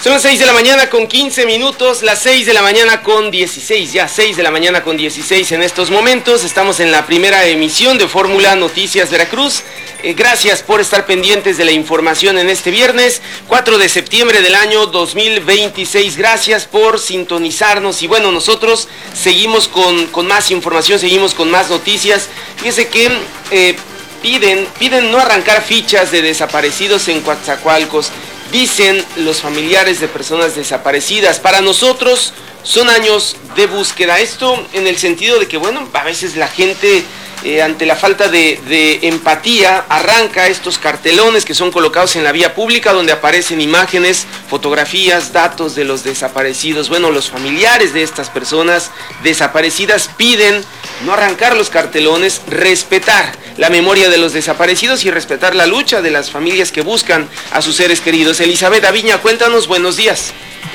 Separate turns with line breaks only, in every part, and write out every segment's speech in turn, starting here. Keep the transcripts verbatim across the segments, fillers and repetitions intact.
Son las seis de la mañana con quince minutos, las seis de la mañana con dieciséis, ya seis de la mañana con dieciséis en estos momentos. Estamos en la primera emisión de Fórmula Noticias Veracruz. Eh, gracias por estar pendientes de la información en este viernes, cuatro de septiembre del año dos mil veintiséis. Gracias por sintonizarnos y bueno, nosotros seguimos con, con más información, seguimos con más noticias. Fíjese que eh, piden, piden no arrancar fichas de desaparecidos en Coatzacoalcos. Dicen los familiares de personas desaparecidas, para nosotros son años de búsqueda. Esto en el sentido de que, bueno, a veces la gente, eh, ante la falta de, de empatía, arranca estos cartelones que son colocados en la vía pública, donde aparecen imágenes, fotografías, datos de los desaparecidos. Bueno, los familiares de estas personas desaparecidas piden no arrancar los cartelones, respetar la memoria de los desaparecidos y respetar la lucha de las familias que buscan a sus seres queridos. Elizabeth Aviña, cuéntanos, buenos días.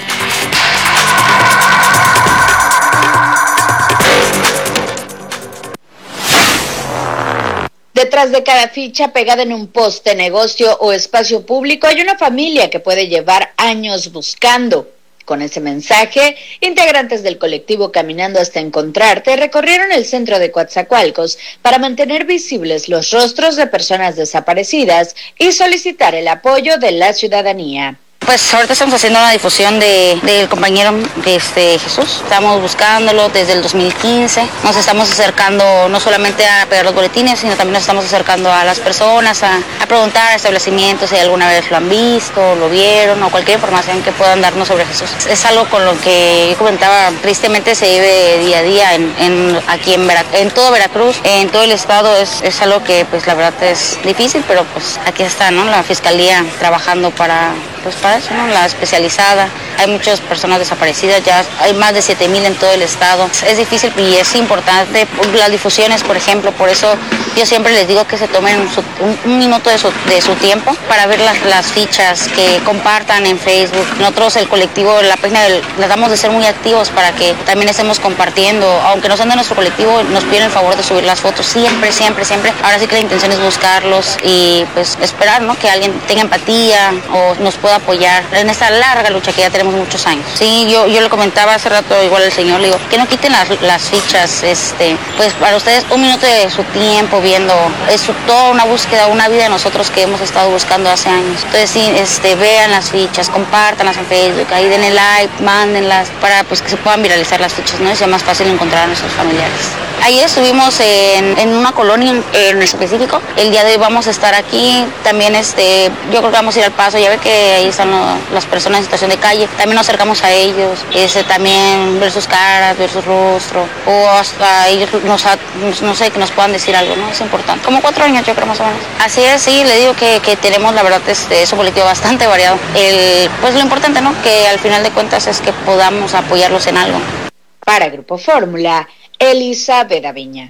Detrás de cada ficha pegada en un poste, negocio o espacio público hay una familia que puede llevar años buscando. Con ese mensaje, integrantes del colectivo Caminando hasta Encontrarte recorrieron el centro de Coatzacoalcos para mantener visibles los rostros de personas desaparecidas y solicitar el apoyo de la ciudadanía.
Pues ahorita estamos haciendo una difusión de del compañero de este Jesús. Estamos buscándolo desde el dos mil quince. Nos estamos acercando no solamente a pegar los boletines, sino también nos estamos acercando a las personas, a, a preguntar a establecimientos si alguna vez lo han visto, lo vieron o cualquier información que puedan darnos sobre Jesús. Es algo con lo que yo comentaba, tristemente se vive día a día en, en aquí en, Vera, en todo Veracruz, en todo el estado. Es, es algo que pues la verdad es difícil, pero pues aquí está, ¿no? La Fiscalía trabajando para, pues para eso, ¿no? La especializada. Hay muchas personas desaparecidas, ya hay más de siete mil en todo el estado. Es difícil y es importante las difusiones, por ejemplo. Por eso yo siempre les digo que se tomen su, un, un minuto de su, de su tiempo para ver las, las fichas, que compartan en Facebook. Nosotros, el colectivo, la página, del, tratamos de ser muy activos para que también estemos compartiendo. Aunque no sean de nuestro colectivo, nos piden el favor de subir las fotos siempre, siempre, siempre. Ahora sí que la intención es buscarlos y pues esperar, ¿no? Que alguien tenga empatía o nos pueda apoyar en esta larga lucha que ya tenemos muchos años. Sí, yo, yo le comentaba hace rato igual al señor, le digo, que no quiten las, las fichas, este, pues para ustedes un minuto de su tiempo viendo, es toda una búsqueda, una vida de nosotros que hemos estado buscando hace años. Entonces sí, este, vean las fichas, compártanlas en Facebook, ahí denle like, mándenlas, para pues que se puedan viralizar las fichas, ¿no? Y sea más fácil encontrar a nuestros familiares. Ayer estuvimos en, en una colonia en, en específico, el día de hoy vamos a estar aquí, también este, yo creo que vamos a ir al Paso, ya ve que ahí están los, las personas en situación de calle, también nos acercamos a ellos, ese, también ver sus caras, ver su rostro, o hasta ellos, nos, no sé, que nos puedan decir algo, ¿no? Es importante, como cuatro años yo creo más o menos. Así es, sí, le digo que, que tenemos la verdad este, es un colectivo bastante variado, el, pues lo importante, ¿no? Que al final de cuentas es que podamos apoyarlos en algo.
Para Grupo Fórmula, Elizabeth Aviña.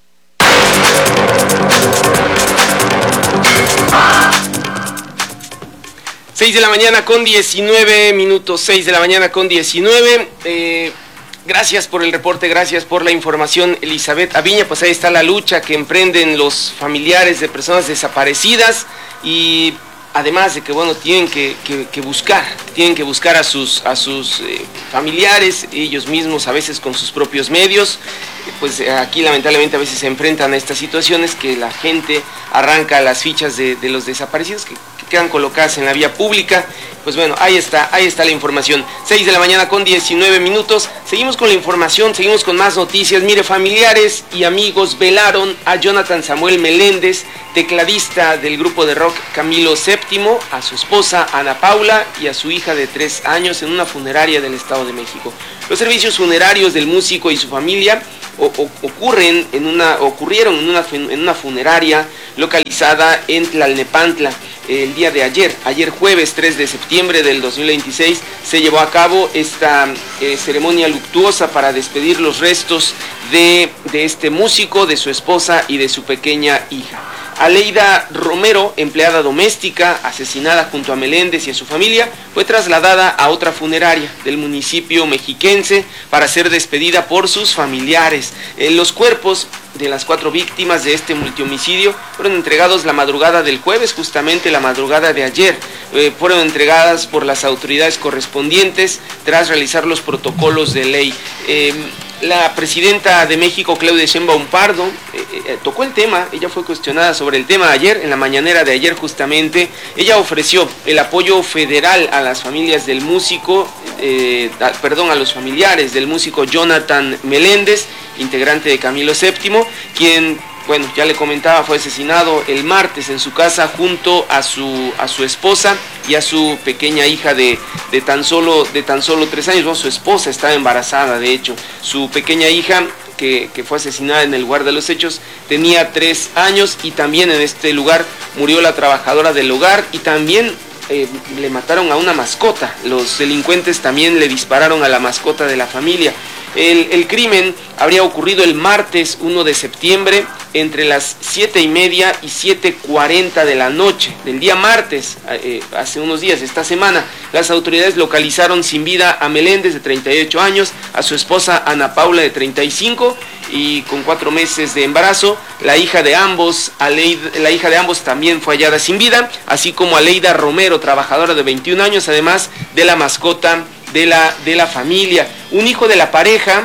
seis de la mañana con diecinueve minutos, seis de la mañana con diecinueve. Eh, gracias por el reporte, gracias por la información, Elizabeth Aviña. Pues ahí está la lucha que emprenden los familiares de personas desaparecidas y además de que, bueno, tienen que, que, que buscar, tienen que buscar a sus, a sus eh, familiares, ellos mismos a veces con sus propios medios. Pues aquí lamentablemente a veces se enfrentan a estas situaciones que la gente arranca las fichas de, de los desaparecidos que, que quedan colocadas en la vía pública. Pues bueno, ahí está, ahí está la información. seis de la mañana con diecinueve minutos. Seguimos con la información, seguimos con más noticias. Mire, familiares y amigos velaron a Jonathan Samuel Meléndez, tecladista del grupo de rock Camilo séptimo, a su esposa Ana Paula y a su hija de tres años en una funeraria del Estado de México. Los servicios funerarios del músico y su familia o, o, ocurren en una, ocurrieron en una, en una funeraria localizada en Tlalnepantla. El día de ayer, ayer jueves tres de septiembre del dos mil veintiséis, se llevó a cabo esta eh, ceremonia luctuosa para despedir los restos de, de este músico, de su esposa y de su pequeña hija. Aleida Romero, empleada doméstica, asesinada junto a Meléndez y a su familia, fue trasladada a otra funeraria del municipio mexiquense para ser despedida por sus familiares. Eh, los cuerpos de las cuatro víctimas de este multihomicidio fueron entregados la madrugada del jueves, justamente la madrugada de ayer. Eh, fueron entregadas por las autoridades correspondientes tras realizar los protocolos de ley. Eh, La presidenta de México, Claudia Sheinbaum Pardo, eh, eh, tocó el tema. Ella fue cuestionada sobre el tema ayer, en la mañanera de ayer justamente. Ella ofreció el apoyo federal a las familias del músico, eh, a, perdón, a los familiares del músico Jonathan Meléndez, integrante de Camilo séptimo, quien, bueno, ya le comentaba, fue asesinado el martes en su casa junto a su, a su esposa y a su pequeña hija de, de, tan solo, de tan solo tres años. Bueno, su esposa estaba embarazada, de hecho. Su pequeña hija, que, que fue asesinada en el lugar de los hechos, tenía tres años, y también en este lugar murió la trabajadora del hogar, y también eh, le mataron a una mascota. Los delincuentes también le dispararon a la mascota de la familia. El, el crimen habría ocurrido el martes uno de septiembre entre las siete y media y siete cuarenta de la noche del día martes, eh, hace unos días, esta semana. Las autoridades localizaron sin vida a Meléndez, de treinta y ocho años, a su esposa Ana Paula, de treinta y cinco, y con cuatro meses de embarazo. La hija de ambos, Aleida, la hija de ambos también fue hallada sin vida, así como Aleida Romero, trabajadora de veintiún años, además de la mascota de la, de la familia. Un hijo de la pareja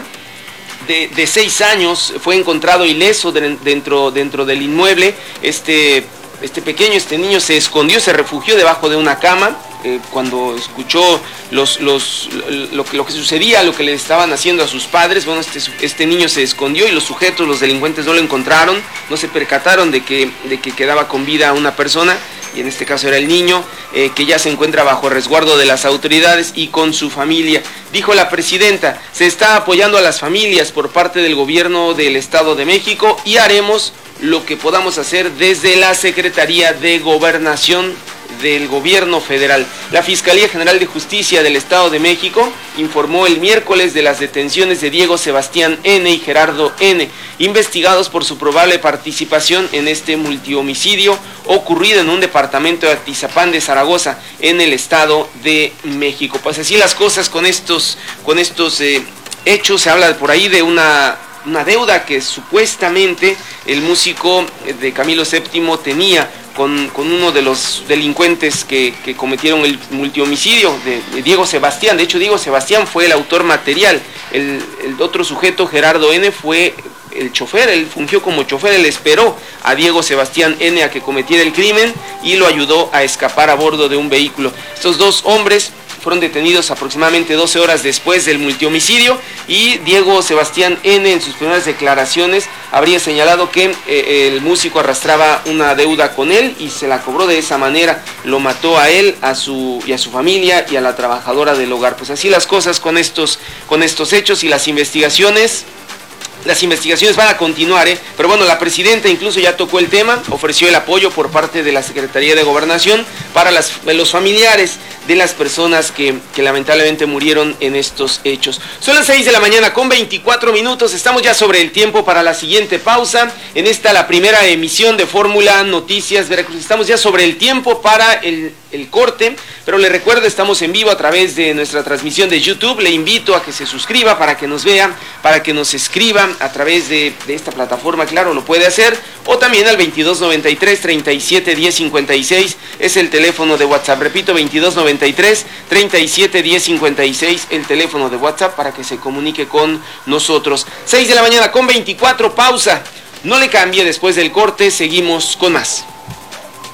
de, de seis años fue encontrado ileso de, dentro, dentro del inmueble. Este, este pequeño, este niño se escondió, se refugió debajo de una cama. Eh, cuando escuchó los, los, lo, lo que sucedía, lo que le estaban haciendo a sus padres, bueno, este, este niño se escondió, y los sujetos, los delincuentes, no lo encontraron, no se percataron de que, de que quedaba con vida una persona, y en este caso era el niño, eh, que ya se encuentra bajo resguardo de las autoridades y con su familia. Dijo la presidenta: se está apoyando a las familias por parte del gobierno del Estado de México, y haremos lo que podamos hacer desde la Secretaría de Gobernación del Gobierno Federal. La Fiscalía General de Justicia del Estado de México informó el miércoles de las detenciones de Diego Sebastián N. y Gerardo N., investigados por su probable participación en este multihomicidio ocurrido en un departamento de Atizapán de Zaragoza, en el Estado de México. Pues así las cosas con estos, con estos eh, hechos. Se habla por ahí de una... una deuda que supuestamente el músico de Camilo séptimo tenía con, con uno de los delincuentes que, que cometieron el multihomicidio, de, de Diego Sebastián. De hecho, Diego Sebastián fue el autor material. El, el otro sujeto, Gerardo N., fue el chofer. Él fungió como chofer. Él esperó a Diego Sebastián N. a que cometiera el crimen y lo ayudó a escapar a bordo de un vehículo. Estos dos hombres fueron detenidos aproximadamente doce horas después del multihomicidio, y Diego Sebastián N. en sus primeras declaraciones habría señalado que eh, el músico arrastraba una deuda con él y se la cobró de esa manera. Lo mató a él, a su y a su familia y a la trabajadora del hogar. Pues así las cosas con estos, con estos hechos, y las investigaciones. Las investigaciones van a continuar, ¿eh? Pero bueno, la presidenta incluso ya tocó el tema, ofreció el apoyo por parte de la Secretaría de Gobernación para las, los familiares de las personas que, que lamentablemente murieron en estos hechos. Son las seis de la mañana con veinticuatro minutos, estamos ya sobre el tiempo para la siguiente pausa. En esta, la primera emisión de Fórmula Noticias Veracruz. Estamos ya sobre el tiempo para el, el corte, pero le recuerdo, estamos en vivo a través de nuestra transmisión de YouTube. Le invito a que se suscriba para que nos vea, para que nos escriba a través de, de esta plataforma. Claro, lo puede hacer, o también al veintidós noventa y tres, treinta y siete, diez cincuenta y seis es el teléfono de WhatsApp. Repito, veintidós noventa y tres, treinta y siete, diez cincuenta y seis el teléfono de WhatsApp para que se comunique con nosotros. seis de la mañana con veinticuatro, pausa. No le cambie, después del corte seguimos con más.